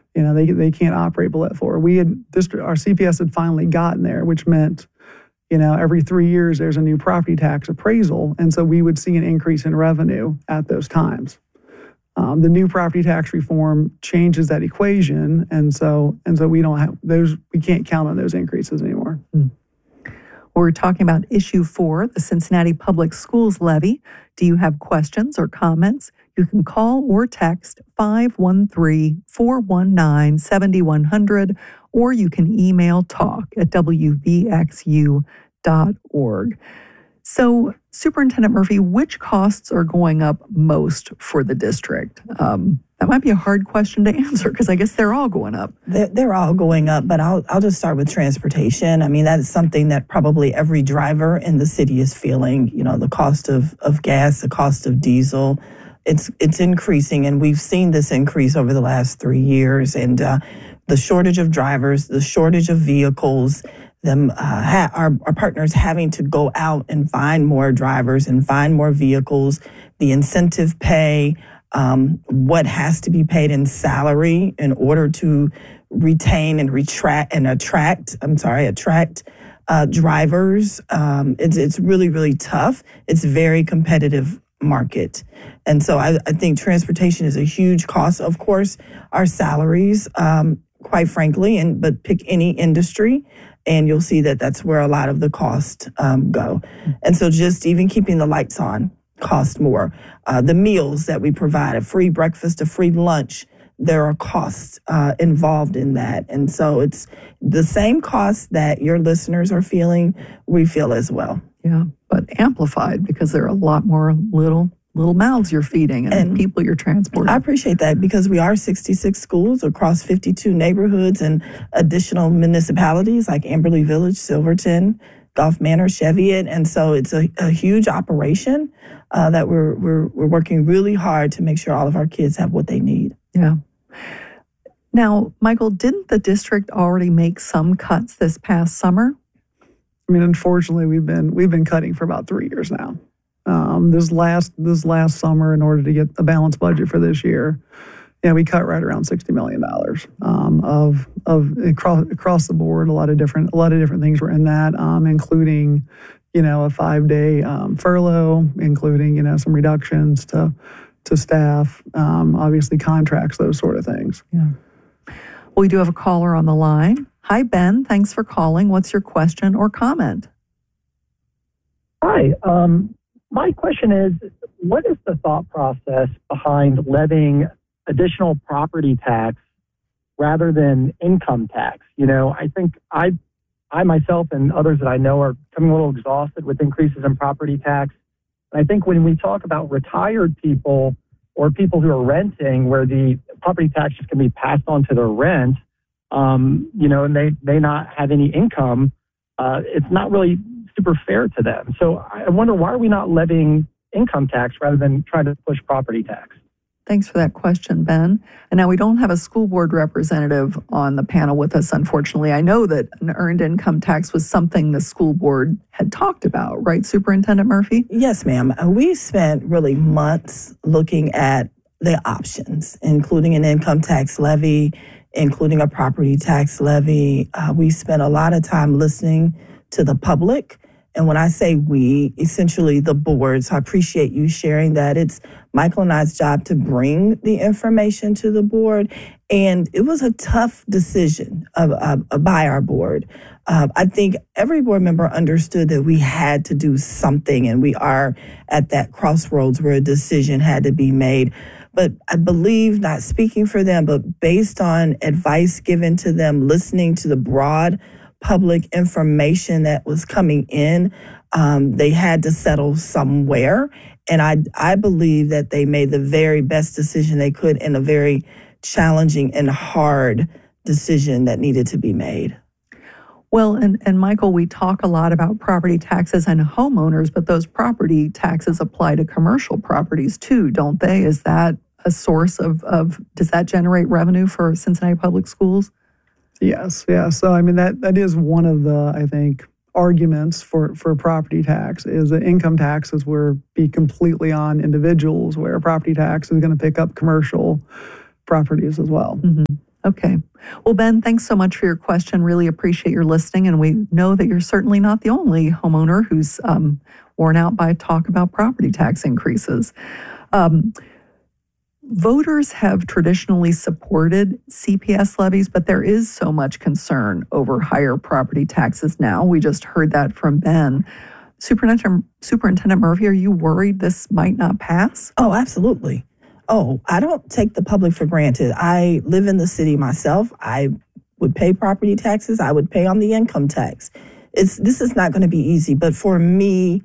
They can't operate below 4. Our CPS had finally gotten there, which meant, every 3 years there's a new property tax appraisal, and so we would see an increase in revenue at those times. The new property tax reform changes that equation, and so we don't have those. We can't count on those increases anymore. We're talking about issue 4, the Cincinnati Public Schools levy. Do you have questions or comments? You can call or text 513-419-7100, or you can email talk@wvxu.org. So, Superintendent Murphy, which costs are going up most for the district? That might be a hard question to answer because I guess they're all going up. They're all going up, but I'll just start with transportation. I mean, that is something that probably every driver in the city is feeling. The cost of gas, the cost of diesel, it's increasing, and we've seen this increase over the last 3 years. And the shortage of drivers, the shortage of vehicles, our partners having to go out and find more drivers and find more vehicles, the incentive pay, what has to be paid in salary in order to retain and attract drivers. It's really, really tough. It's a very competitive market. And so I think transportation is a huge cost. Of course, our salaries, quite frankly, but pick any industry, and you'll see that that's where a lot of the costs go. And so just even keeping the lights on cost more. The meals that we provide, a free breakfast, a free lunch, there are costs involved in that. And so it's the same costs that your listeners are feeling, we feel as well. Yeah, but amplified because there are a lot more little mouths you're feeding and people you're transporting. I appreciate that because we are 66 schools across 52 neighborhoods and additional municipalities like Amberley Village, Silverton, Gulf Manor, Cheviot. And so it's a huge operation that we're working really hard to make sure all of our kids have what they need. Yeah. Now, Michael, didn't the district already make some cuts this past summer? I mean, unfortunately, we've been cutting for about 3 years now. This last summer, in order to get a balanced budget for this year, we cut right around $60 million of across the board. A lot of different things were in that, including a 5-day furlough, including some reductions to staff, obviously contracts, those sort of things. Yeah. We do have a caller on the line. Hi, Ben. Thanks for calling. What's your question or comment? Hi. My question is, what is the thought process behind levying additional property tax rather than income tax? I think I myself and others that I know are becoming a little exhausted with increases in property tax. And I think when we talk about retired people or people who are renting where the property tax just can be passed on to their rent, and they not have any income, it's not really super fair to them. So I wonder, why are we not levying income tax rather than trying to push property tax? Thanks for that question, Ben. And now we don't have a school board representative on the panel with us, unfortunately. I know that an earned income tax was something the school board had talked about, right, Superintendent Murphy? Yes, ma'am. We spent really months looking at the options, including an income tax levy, including a property tax levy. We spent a lot of time listening to the public. And when I say we, essentially the board, so I appreciate you sharing that. It's Michael and I's job to bring the information to the board. And it was a tough decision by our board. I think every board member understood that we had to do something, and we are at that crossroads where a decision had to be made. But I believe, not speaking for them, but based on advice given to them, listening to the broad public information that was coming in, they had to settle somewhere. And I believe that they made the very best decision they could in a very challenging and hard decision that needed to be made. Well, and Michael, we talk a lot about property taxes and homeowners, but those property taxes apply to commercial properties too, don't they? Is that a source of does that generate revenue for Cincinnati Public Schools? Yes, yeah. So I mean that is one of the, I think, arguments for property tax is that income taxes will be completely on individuals, where property tax is going to pick up commercial properties as well. Mm-hmm. Okay. Well, Ben, thanks so much for your question. Really appreciate your listening. And we know that you're certainly not the only homeowner who's worn out by talk about property tax increases. Voters have traditionally supported CPS levies, but there is so much concern over higher property taxes now. We just heard that from Ben. Superintendent Murphy, are you worried this might not pass? Oh, absolutely. Oh, I don't take the public for granted. I live in the city myself. I would pay property taxes. I would pay on the income tax. This is not going to be easy, but for me,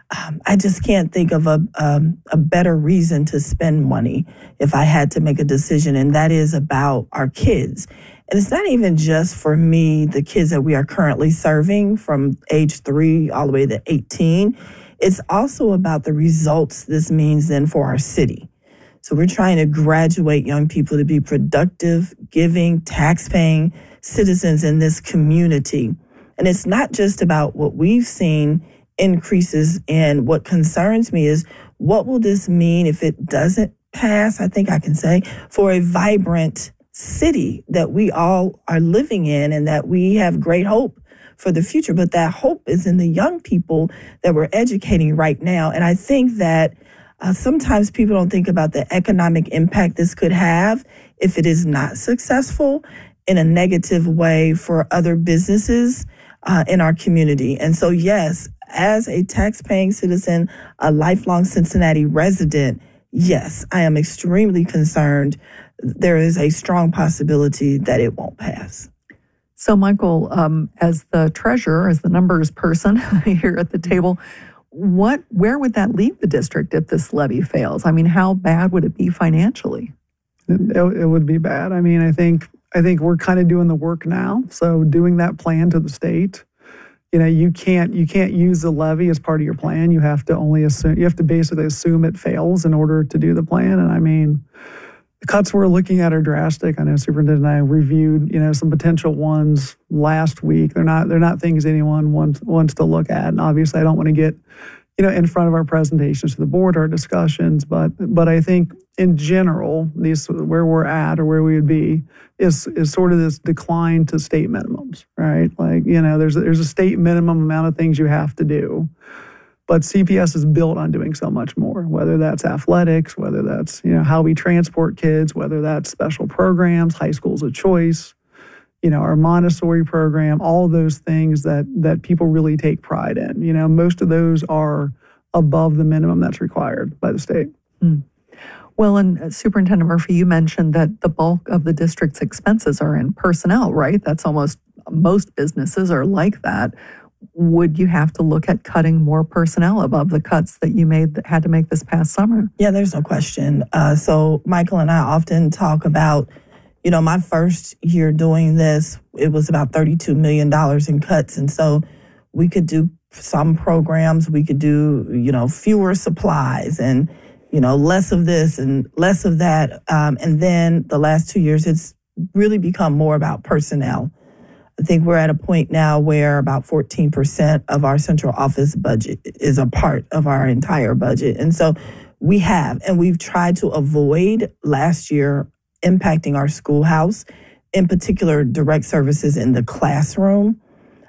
I just can't think of a better reason to spend money if I had to make a decision, and that is about our kids. And it's not even just for me, the kids that we are currently serving from age 3 all the way to 18. It's also about the results this means then for our city. So we're trying to graduate young people to be productive, giving, tax-paying citizens in this community. And it's not just about what we've seen increases in. What concerns me is what will this mean if it doesn't pass, I think I can say, for a vibrant city that we all are living in and that we have great hope for the future. But that hope is in the young people that we're educating right now. And I think that sometimes people don't think about the economic impact this could have if it is not successful in a negative way for other businesses in our community. And so, yes, as a tax-paying citizen, a lifelong Cincinnati resident, yes, I am extremely concerned. There is a strong possibility that it won't pass. So, Michael, as the treasurer, as the numbers person here at the table, where would that leave the district if this levy fails? I mean, how bad would it be financially? It would be bad. I mean, I think we're kind of doing the work now. So doing that plan to the state, you can't use the levy as part of your plan. You have to basically assume it fails in order to do the plan. And I mean, the cuts we're looking at are drastic. I know Superintendent and I reviewed, some potential ones last week. They're not things anyone wants to look at. And obviously I don't want to get, in front of our presentations to the board, our discussions, but I think in general, where we're at or where we would be is sort of this decline to state minimums, right? Like, there's a state minimum amount of things you have to do. But CPS is built on doing so much more, whether that's athletics, whether that's, how we transport kids, whether that's special programs, high schools of choice, our Montessori program, all of those things that people really take pride in. Most of those are above the minimum that's required by the state. Well, and Superintendent Murphy, you mentioned that the bulk of the district's expenses are in personnel, right? That's most businesses are like that. Would you have to look at cutting more personnel above the cuts that you had to make this past summer? Yeah, there's no question. So Michael and I often talk about, my first year doing this, it was about $32 million in cuts. And so we could do some programs, we could do, fewer supplies and, less of this and less of that. And then the last 2 years, it's really become more about personnel. I think we're at a point now where about 14% of our central office budget is a part of our entire budget. And so we've tried to avoid last year impacting our schoolhouse, in particular direct services in the classroom.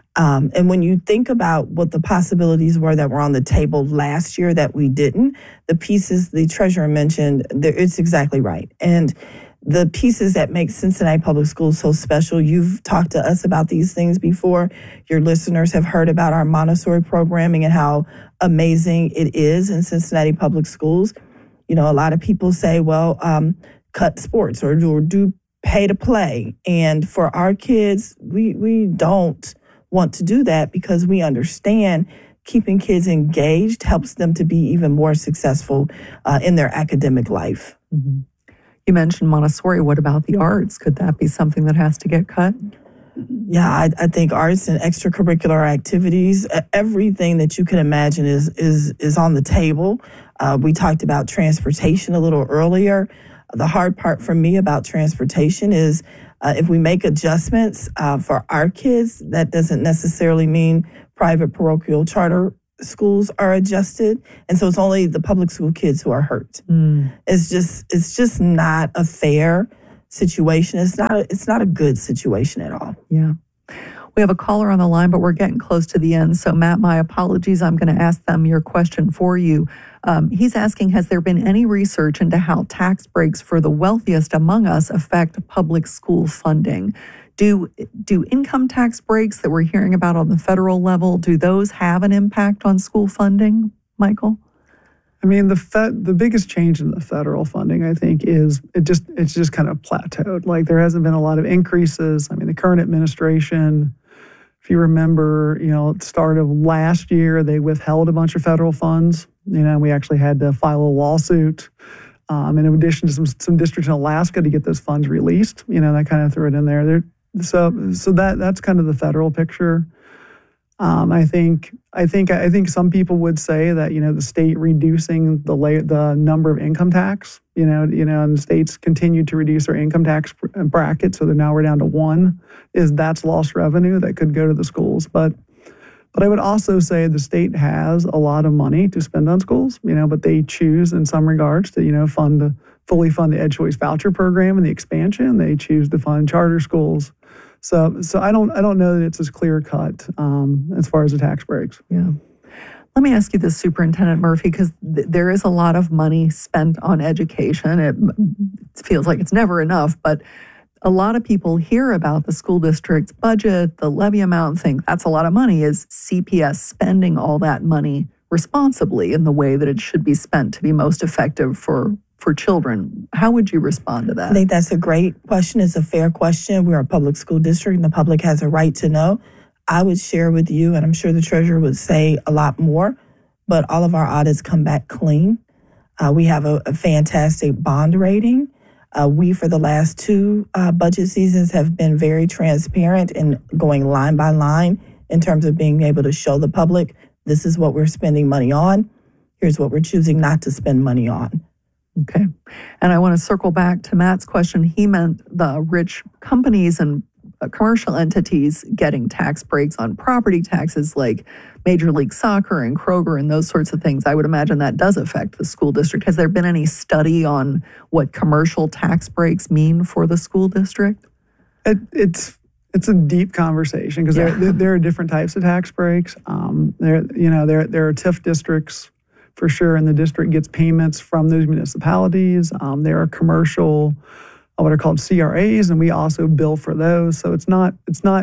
And when you think about what the possibilities were that were on the table last year that we didn't, the pieces the treasurer mentioned, it's exactly right. And the pieces that make Cincinnati Public Schools so special, you've talked to us about these things before. Your listeners have heard about our Montessori programming and how amazing it is in Cincinnati Public Schools. A lot of people say, well, cut sports or do pay to play. And for our kids, we don't want to do that because we understand keeping kids engaged helps them to be even more successful in their academic life. Mm-hmm. You mentioned Montessori. What about the arts? Could that be something that has to get cut? Yeah, I think arts and extracurricular activities, everything that you can imagine is on the table. We talked about transportation a little earlier. The hard part for me about transportation is if we make adjustments for our kids, that doesn't necessarily mean private parochial charter schools are adjusted. And so it's only the public school kids who are hurt. It's just not a fair situation. It's not a good situation at all. Yeah. We have a caller on the line, but we're getting close to the end. So, Matt, my apologies. I'm going to ask them your question for you. He's asking, has there been any research into how tax breaks for the wealthiest among us affect public school funding? Do income tax breaks that we're hearing about on the federal level, do those have an impact on school funding, Michael? I mean, the biggest change in the federal funding, I think, is it's just kind of plateaued. Like, there hasn't been a lot of increases. I mean, the current administration, if you remember, at the start of last year, they withheld a bunch of federal funds. We actually had to file a lawsuit, in addition to some districts in Alaska to get those funds released. That kind of threw it in there. So that's kind of the federal picture. I think some people would say that the state reducing the number of income tax, and the states continue to reduce their income tax bracket, so now we're down to 1. That's lost revenue that could go to the schools, but I would also say the state has a lot of money to spend on schools, but they choose in some regards to fully fund the EdChoice voucher program and the expansion. They choose to fund charter schools. So I don't know that it's as clear cut as far as the tax breaks. Yeah. Let me ask you this, Superintendent Murphy, because there is a lot of money spent on education. It feels like it's never enough, but a lot of people hear about the school district's budget, the levy amount, and think that's a lot of money. Is CPS spending all that money responsibly in the way that it should be spent to be most effective for children? How would you respond to that? I think that's a great question. It's a fair question. We're a public school district, and the public has a right to know. I would share with you, and I'm sure the treasurer would say a lot more, but all of our audits come back clean. We have a fantastic bond rating. We, for the last 2 budget seasons, have been very transparent in going line by line in terms of being able to show the public, this is what we're spending money on. Here's what we're choosing not to spend money on. Okay. And I want to circle back to Matt's question. He meant the rich companies and commercial entities getting tax breaks on property taxes like Major League Soccer and Kroger and those sorts of things. I would imagine that does affect the school district. Has there been any study on what commercial tax breaks mean for the school district? It's a deep conversation because there are different types of tax breaks. There are TIF districts for sure, and the district gets payments from those municipalities. There are commercial, what are called CRAs, and we also bill for those. So it's not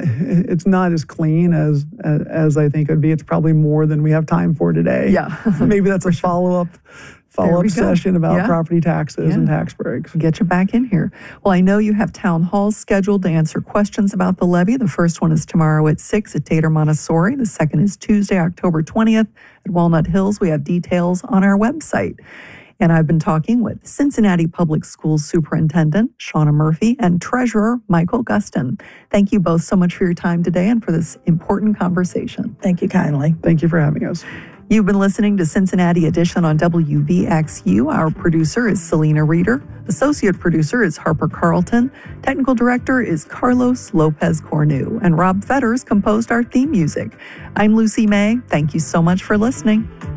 as clean as I think it would be. It's probably more than we have time for today. Yeah, maybe that's a follow-up session about property taxes and tax breaks. Get you back in here. Well, I know you have town halls scheduled to answer questions about the levy. The first one is tomorrow at 6 at Tater Montessori. The second is Tuesday, October 20th at Walnut Hills. We have details on our website. And I've been talking with Cincinnati Public Schools Superintendent Shauna Murphy and Treasurer Michael Gustin. Thank you both so much for your time today and for this important conversation. Thank you kindly. Thank you for having us. You've been listening to Cincinnati Edition on WVXU. Our producer is Selena Reeder. Associate producer is Harper Carlton. Technical director is Carlos Lopez Cornu. And Rob Fetters composed our theme music. I'm Lucy May. Thank you so much for listening.